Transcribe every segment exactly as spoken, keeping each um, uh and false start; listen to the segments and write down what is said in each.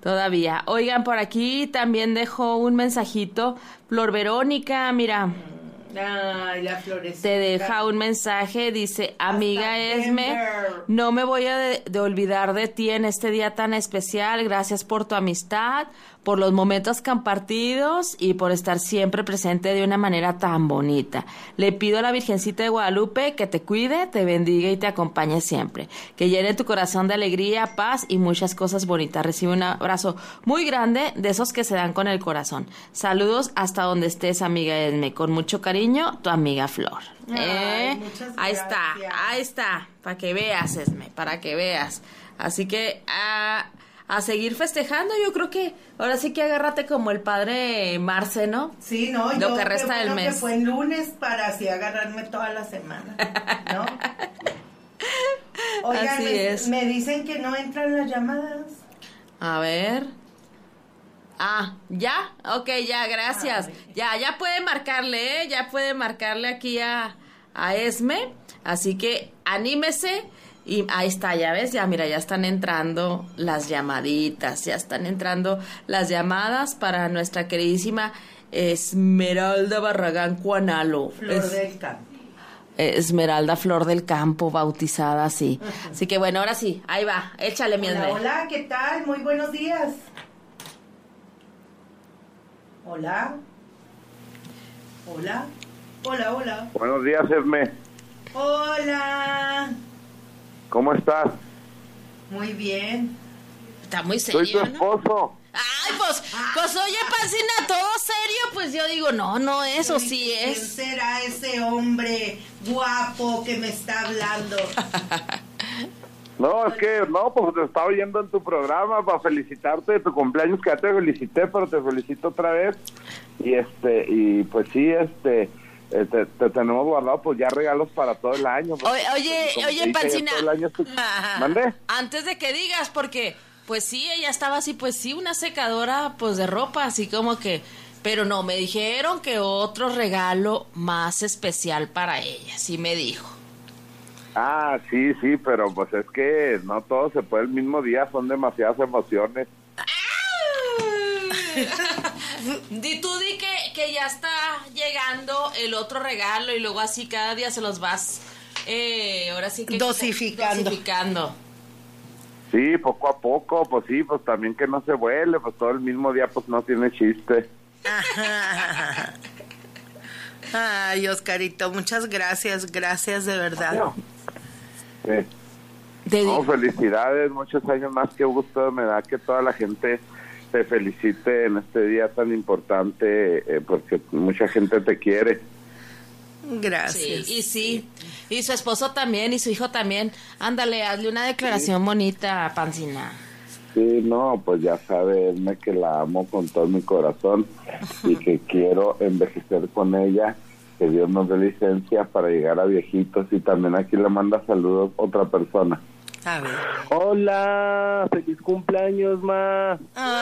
Todavía. Oigan, por aquí también dejó un mensajito. Flor Verónica, mira. Ay, la florecita. Te deja un mensaje, dice, amiga Hasta Esme, Denver. no me voy a de, de olvidar de ti en este día tan especial. Gracias por tu amistad, por los momentos compartidos y por estar siempre presente de una manera tan bonita. Le pido a la Virgencita de Guadalupe que te cuide, te bendiga y te acompañe siempre. Que llene tu corazón de alegría, paz y muchas cosas bonitas. Recibe un abrazo muy grande de esos que se dan con el corazón. Saludos hasta donde estés, amiga Esme. Con mucho cariño, tu amiga Flor. Ay, ¿Eh? muchas Ahí está, gracias. ahí está, para que veas, Esme, para que veas. Así que a, a seguir festejando, yo creo que ahora sí que agárrate como el padre Marce, ¿no? Sí, no, Lo yo que qué resta del bueno mes. que fue el lunes para así agarrarme toda la semana, ¿no? Oigan, Así me, es. me dicen que no entran las llamadas. A ver. Ah, ¿ya? Ok, ya, gracias. Ay. Ya, ya puede marcarle, ¿eh? Ya puede marcarle aquí a, a Esme. Así que anímese. Y ahí está, ya ves, ya mira, ya están entrando las llamaditas, ya están entrando las llamadas para nuestra queridísima Esmeralda Barragán Cuanalo. Flor Es- del campo. Esmeralda Flor del Campo, bautizada así. Así que bueno, ahora sí, ahí va, échale mi Hola, Esme. hola, ¿qué tal? Muy buenos días. Hola. Hola. Hola, hola. Buenos días, Esme. Hola. ¿Cómo estás? Muy bien. Está muy Soy tu serio, ¿no? esposo. Ay, pues, pues oye, Pancina, todo serio, pues yo digo, no, no, eso sí ¿Quién es. será ese hombre guapo que me está hablando? No, es que, no, pues te estaba oyendo en tu programa para felicitarte de tu cumpleaños, que ya te felicité, pero te felicito otra vez. Y este, y pues sí, este, eh, te, te tenemos guardado pues ya regalos para todo el año. Oye, oye, Como oye, te dije, ya Pancina. todo el año estoy- ¿Mande? Antes de que digas, porque, pues sí, ella estaba así, pues sí, una secadora, pues de ropa, así como que, pero no, me dijeron que otro regalo más especial para ella, sí me dijo. Ah, sí, sí, pero pues es que no todo se puede el mismo día, son demasiadas emociones. Di tú di que, que ya está llegando el otro regalo y luego así cada día se los vas, eh, ahora sí que Dosificando. dosificando. Sí, poco a poco, pues sí, pues también que no se vuele, pues todo el mismo día pues no tiene chiste. Ay, Oscarito, muchas gracias, gracias de verdad. Sí. Te No, digo. felicidades, muchos años más, que gusto me da que toda la gente te felicite en este día tan importante, eh, porque mucha gente te quiere. Sí, Gracias. y sí, y su esposo también, y su hijo también. Ándale, hazle una declaración bonita, Pancina. Sí, no, pues ya sabes, me que la amo con todo mi corazón y que quiero envejecer con ella, que Dios nos dé licencia para llegar a viejitos. Y también aquí le manda saludos otra persona. A ver. Hola, feliz cumpleaños, ma.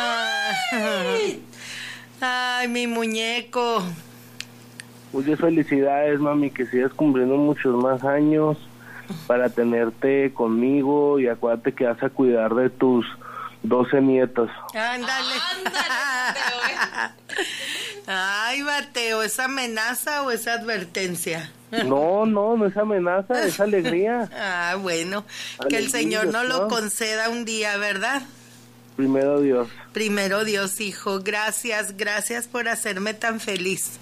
Ay, ay, mi muñeco. Muchas felicidades, mami, que sigas cumpliendo muchos más años para tenerte conmigo, y acuérdate que vas a cuidar de tus doce nietos. Ándale. Ándale, Mateo, eh. Ay, Mateo, ¿es amenaza o es advertencia? No, no, no es amenaza, es alegría. Ah, bueno, que el Alegría, Señor no lo ¿no? conceda un día, ¿verdad? Primero Dios. Primero Dios, hijo, gracias, gracias por hacerme tan feliz.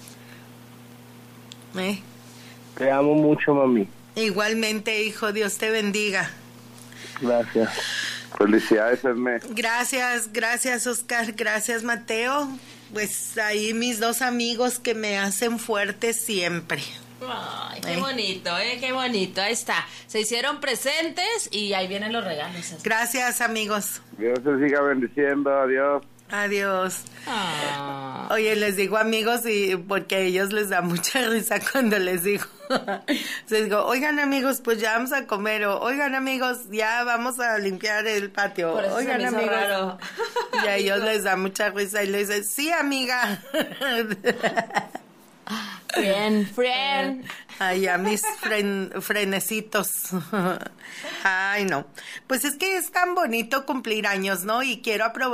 ¿Eh? Te amo mucho, mami. Igualmente, hijo, Dios te bendiga. Gracias. Felicidades, Esme. Gracias, gracias, Oscar, gracias, Mateo. Pues ahí mis dos amigos que me hacen fuerte siempre. Ay, qué Eh. bonito, eh, qué bonito. Ahí está. Se hicieron presentes y ahí vienen los regalos. Gracias, amigos. Dios te siga bendiciendo, adiós. Adiós. Ah. Oye, les digo amigos y porque a ellos les da mucha risa cuando les digo. Les digo, oigan amigos, pues ya vamos a comer, o oigan amigos, ya vamos a limpiar el patio. Por eso se Oigan me hizo amigos. raro. Y a ellos les da mucha risa y les dicen, sí, amiga. Friend, friend. Ay, a mis fren, frenecitos. Ay, no. Pues es que es tan bonito cumplir años, ¿no? Y quiero aprovechar